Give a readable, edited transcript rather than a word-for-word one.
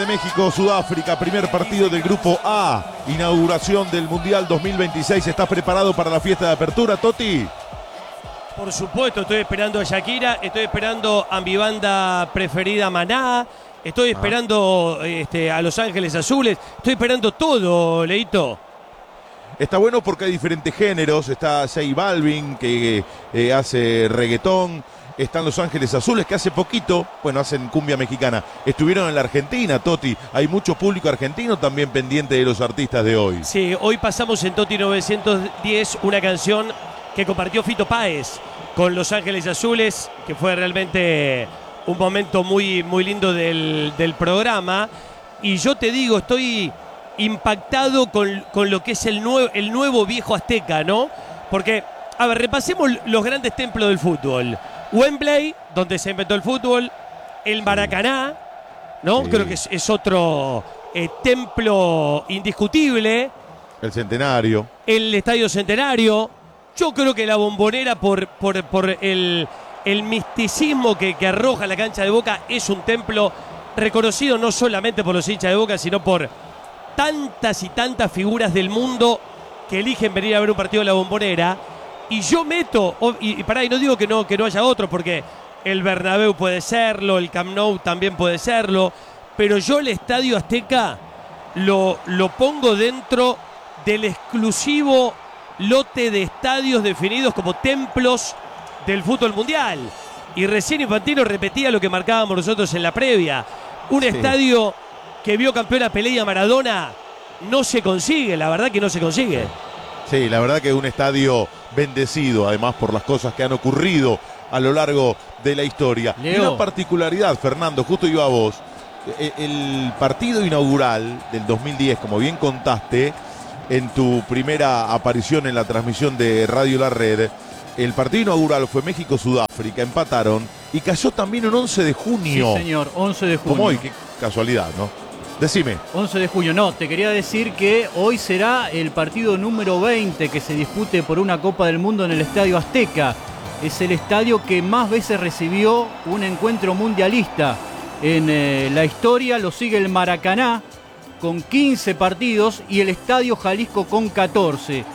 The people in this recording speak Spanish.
de México, Sudáfrica, primer partido del Grupo A, inauguración del Mundial 2026. ¿Estás preparado para la fiesta de apertura, Toti? Por supuesto, estoy esperando a Shakira, estoy esperando a mi banda preferida Maná, estoy esperando a Los Ángeles Azules, estoy esperando todo, Leito. Está bueno porque hay diferentes géneros, está J Balvin que hace reggaetón, están Los Ángeles Azules que hace poquito, bueno, hacen cumbia mexicana, estuvieron en la Argentina, Toti, hay mucho público argentino también pendiente de los artistas de hoy. Sí, hoy pasamos en Toti 910 una canción que compartió Fito Páez con Los Ángeles Azules, que fue realmente un momento muy, muy lindo del programa, y yo te digo, estoy impactado con lo que es el nuevo viejo azteca, ¿no? Porque, a ver, repasemos los grandes templos del fútbol. Wembley, donde se inventó el fútbol, el Maracaná, ¿no? Sí. Creo que es otro templo indiscutible. El Centenario. El Estadio Centenario. Yo creo que la Bombonera, por el misticismo que arroja la cancha de Boca, es un templo reconocido no solamente por los hinchas de Boca, sino por tantas y tantas figuras del mundo que eligen venir a ver un partido de la Bombonera. Y yo meto, y no digo que no haya otro, porque el Bernabéu puede serlo, el Camp Nou también puede serlo, pero yo el Estadio Azteca lo pongo dentro del exclusivo lote de estadios definidos como templos del fútbol mundial. Y recién Infantino repetía lo que marcábamos nosotros en la previa. Un estadio que vio campeón a Pelé y a Maradona no se consigue, la verdad que no se consigue. Sí, la verdad que es un estadio bendecido, además por las cosas que han ocurrido a lo largo de la historia. Leo. Y una particularidad, Fernando, justo iba a vos. El partido inaugural del 2010, como bien contaste en tu primera aparición en la transmisión de Radio La Red, el partido inaugural fue México-Sudáfrica, empataron y cayó también un 11 de junio. Sí, señor, 11 de junio. Como hoy, qué casualidad, ¿no? Decime. 11 de junio, no, te quería decir que hoy será el partido número 20 que se dispute por una Copa del Mundo en el Estadio Azteca. Es el estadio que más veces recibió un encuentro mundialista en la historia. Lo sigue el Maracaná con 15 partidos y el Estadio Jalisco con 14.